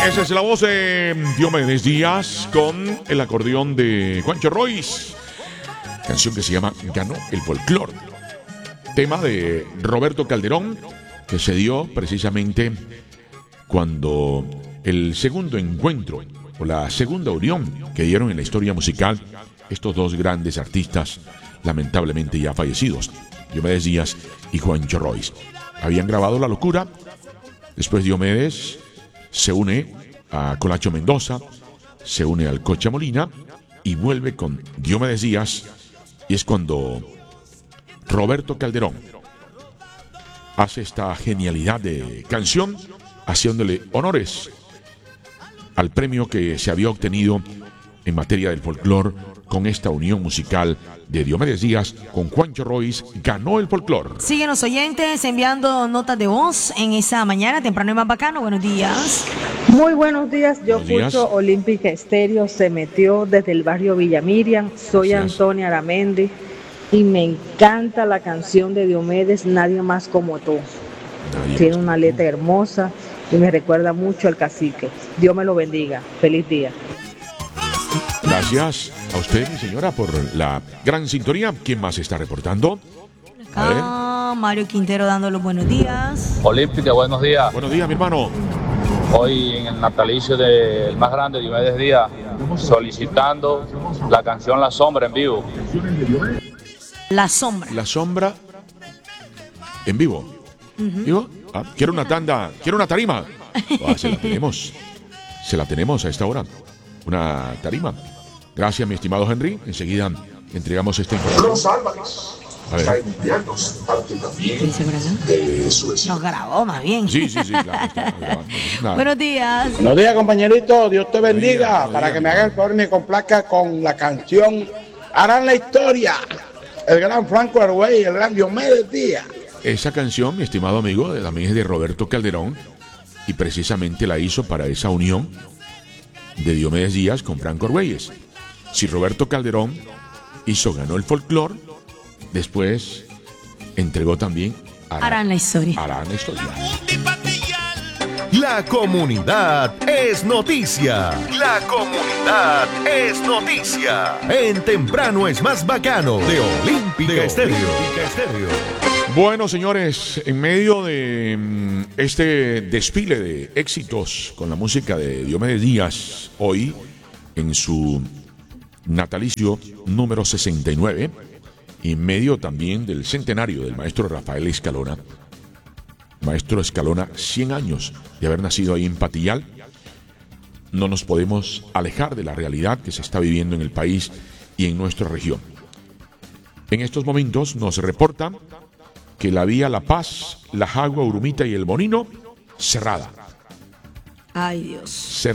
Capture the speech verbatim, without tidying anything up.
Esa es la voz de Diomedes Díaz con el acordeón de Juancho Royce. Canción que se llama Ganó el Folclor. Tema de Roberto Calderón que se dio precisamente cuando el segundo encuentro o la segunda unión que dieron en la historia musical estos dos grandes artistas lamentablemente ya fallecidos, Diomedes Díaz y Juancho Royce. Habían grabado La Locura, después Diomedes se une a Colacho Mendoza, se une al Cocha Molina y vuelve con Diomedes Díaz, y es cuando Roberto Calderón hace esta genialidad de canción, haciéndole honores al premio que se había obtenido en materia del folclor con esta unión musical de Diomedes Díaz con Juancho Royce. Ganó el folclor. Síguenos, oyentes, enviando notas de voz en esa mañana temprano y más bacano. Buenos días. Muy buenos días. Yo Buenos días. escucho Olímpica Estéreo, se metió desde el barrio Villa Miriam. Soy Gracias. Antonia Aramendi y me encanta la canción de Diomedes, Nadie Más Como Tú. Nadie Tiene más. una letra hermosa y me recuerda mucho al cacique. Dios me lo bendiga. Feliz día. Gracias a usted, mi señora, por la gran sintonía. ¿Quién más está reportando? A ver. Ah, Mario Quintero dando los buenos días. Olímpica, buenos días. Buenos días, mi hermano. Hoy en el natalicio del más grande, Diomedes Díaz, solicitando la canción La Sombra en vivo. La sombra. La sombra en vivo. ¿Digo? Ah, quiero una tanda, quiero una tarima. Ah, se la tenemos. Se la tenemos a esta hora. Una tarima. Gracias, mi estimado Henry. Enseguida entregamos esta información. Los Álvarez A ver. está enviándonos parte también Dice por acá. de su vecino. Nos grabó más bien. Sí, sí, sí, claro. está grabando. Nada. Buenos días. Buenos días, compañerito. Dios te bendiga. Buenos días, Para buenos que me días. haga el favor y me complazca con la canción Harán la Historia. El gran Franco Argüey, el gran Diomedes Díaz. Esa canción, mi estimado amigo, de- también es de Roberto Calderón y precisamente la hizo para esa unión de Diomedes Díaz con Franco Argüelles. Si Roberto Calderón hizo Ganó el Folclor, después entregó también Harán la historia. Harán la Historia. La comunidad es noticia. La comunidad es noticia. En Temprano es más bacano de Olímpica Estéreo. Bueno, señores, en medio de mm, este desfile de éxitos con la música de Diomedes Díaz, hoy en su natalicio número sesenta y nueve, y en medio también del centenario del maestro Rafael Escalona. Maestro Escalona, cien años de haber nacido ahí en Patillal. No nos podemos alejar de la realidad que se está viviendo en el país y en nuestra región. En estos momentos nos reporta que la vía La Paz, La Jagua, Urumita y El Bonino, cerrada. Ay, Dios.